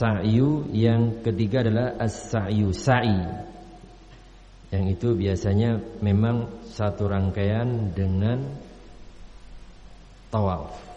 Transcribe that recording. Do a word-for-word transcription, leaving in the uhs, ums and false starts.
as-sa'yu, yang ketiga adalah as-sa'yu sa'i, yang itu biasanya memang satu rangkaian dengan tawaf.